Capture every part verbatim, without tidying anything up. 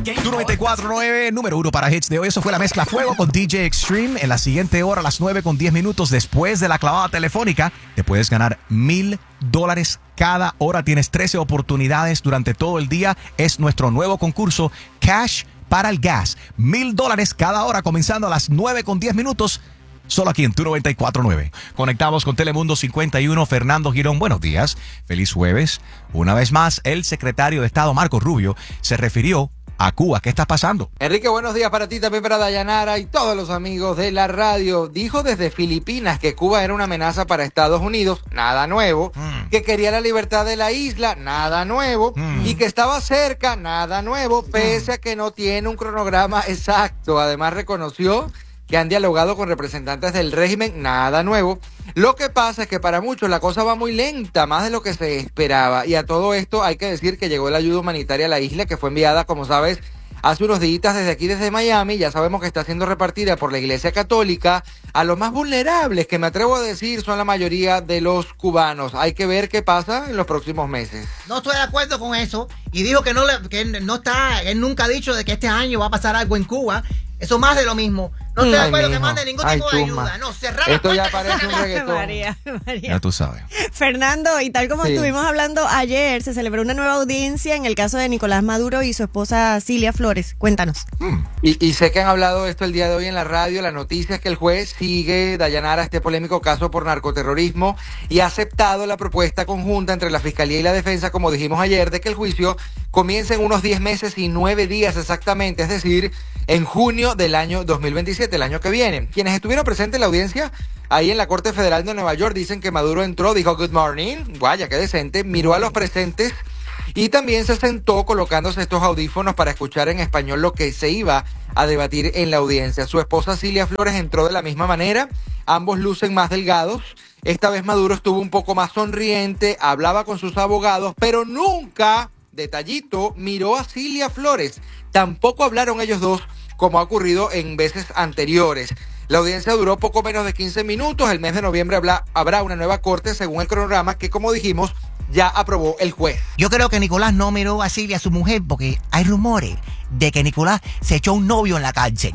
Tu noventa y cuatro punto nueve, número uno para hits de hoy. Eso fue la mezcla Fuego con D J Extreme. En la siguiente hora, a las nueve con diez minutos después de la clavada telefónica, te puedes ganar mil dólares cada hora. Tienes trece oportunidades durante todo el día. Es nuestro nuevo concurso Cash para el Gas. Mil dólares cada hora, comenzando a las nueve con diez minutos. Solo aquí en Tu noventa y cuatro punto nueve. Conectamos con Telemundo cincuenta y uno. Fernando Girón, buenos días. Feliz jueves. Una vez más, el secretario de Estado, Marco Rubio, se refirió a Cuba. ¿Qué está pasando? Enrique, buenos días para ti, también para Dayanara y todos los amigos de la radio. Dijo desde Filipinas que Cuba era una amenaza para Estados Unidos, nada nuevo. Mm. Que quería la libertad de la isla, nada nuevo. Mm. Y que estaba cerca, nada nuevo, pese mm. a que no tiene un cronograma exacto. Además reconoció que han dialogado con representantes del régimen, nada nuevo. Lo que pasa es que para muchos la cosa va muy lenta, más de lo que se esperaba. Y a todo esto hay que decir que llegó la ayuda humanitaria a la isla, que fue enviada, como sabes, hace unos días desde aquí, desde Miami. Ya sabemos que está siendo repartida por la Iglesia Católica a los más vulnerables, que me atrevo a decir son la mayoría de los cubanos. Hay que ver qué pasa en los próximos meses. No estoy de acuerdo con eso. Y dijo que no, le, que no está, él nunca ha dicho de que este año va a pasar algo en Cuba. Eso más de lo mismo. No estoy de acuerdo que mande ningún tipo Ay, de ayuda. No, cerrar Esto ya parece un reggaetón. María, María. Ya tú sabes. Fernando, y tal como sí. estuvimos hablando ayer, se celebró una nueva audiencia en el caso de Nicolás Maduro y su esposa Cilia Flores. Cuéntanos. Mm. Y, y sé que han hablado esto el día de hoy en la radio. La noticia es que el juez sigue, Dayanara, este polémico caso por narcoterrorismo y ha aceptado la propuesta conjunta entre la Fiscalía y la Defensa, como dijimos ayer, de que el juicio comience en unos diez meses y nueve días exactamente, es decir, en junio del año dos mil veintisiete, el año que viene. Quienes estuvieron presentes en la audiencia ahí en la Corte Federal de Nueva York dicen que Maduro entró, dijo good morning, vaya, qué decente, miró a los presentes y también se sentó colocándose estos audífonos para escuchar en español lo que se iba a debatir en la audiencia. Su esposa Cilia Flores entró de la misma manera, ambos lucen más delgados. Esta vez Maduro estuvo un poco más sonriente, hablaba con sus abogados, pero nunca, detallito, miró a Cilia Flores. Tampoco hablaron ellos dos, como ha ocurrido en veces anteriores. La audiencia duró poco menos de quince minutos. El mes de noviembre habrá, habrá una nueva corte según el cronograma que, como dijimos, ya aprobó el juez. Yo creo que Nicolás no miró a Cilia, a su mujer, porque hay rumores de que Nicolás se echó un novio en la cárcel.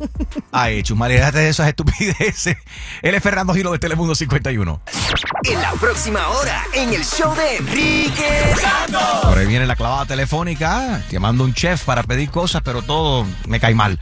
Ay, Chumari, déjate de esas estupideces. Él es Fernando Giro de Telemundo cincuenta y uno. En la próxima hora, en el show de Enrique Santos. Ahora viene la clavada telefónica, llamando a un chef para pedir cosas, pero todo me cae mal.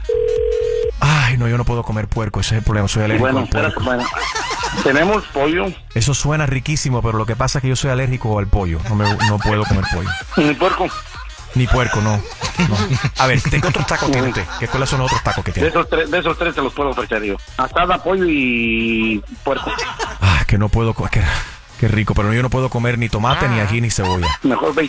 Ay, no, yo no puedo comer puerco, ese es el problema, soy alérgico bueno, al puerco. Bueno, tenemos pollo. Eso suena riquísimo, pero lo que pasa es que yo soy alérgico al pollo, no, me, no puedo comer pollo. Ni puerco. Ni puerco, no. no. A ver, ¿qué otros tacos tiene usted? ¿Qué cuáles son los otros tacos que tiene? De esos tres, de esos tres te los puedo ofrecer yo. Asada, pollo y puerco. Ah, que no puedo comer. Qué rico, pero yo no puedo comer ni tomate, ni ají, ni cebolla. Mejor ve.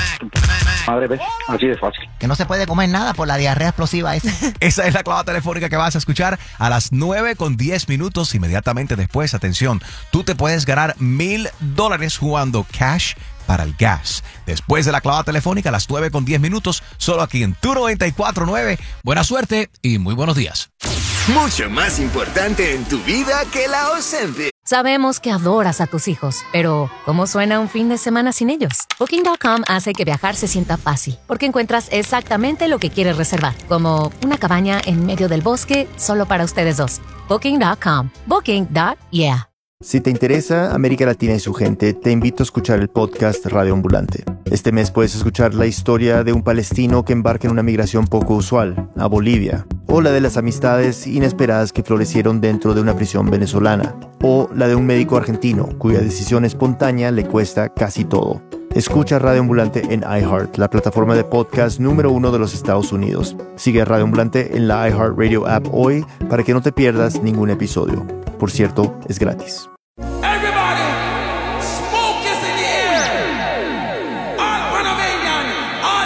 Madre, ¿ves? Así de fácil. Que no se puede comer nada por la diarrea explosiva esa. Esa es la clavada telefónica que vas a escuchar a las nueve con diez minutos. Inmediatamente después, atención, tú te puedes ganar mil dólares jugando Cash para el Gas. Después de la clavada telefónica a las nueve con diez minutos, solo aquí en Tu noventa y cuatro punto nueve. Buena suerte y muy buenos días. Mucho más importante en tu vida que la ausente. Sabemos que adoras a tus hijos, pero ¿cómo suena un fin de semana sin ellos? Booking punto com hace que viajar se sienta fácil, porque encuentras exactamente lo que quieres reservar, como una cabaña en medio del bosque solo para ustedes dos. Booking punto com. Booking punto yeah. Si te interesa América Latina y su gente, te invito a escuchar el podcast Radio Ambulante. Este mes puedes escuchar la historia de un palestino que embarca en una migración poco usual, a Bolivia, o la de las amistades inesperadas que florecieron dentro de una prisión venezolana, o la de un médico argentino cuya decisión espontánea le cuesta casi todo. Escucha Radio Ambulante en iHeart, la plataforma de podcast número uno de los Estados Unidos. Sigue a Radio Ambulante en la iHeartRadio app hoy para que no te pierdas ningún episodio. Por cierto, es gratis.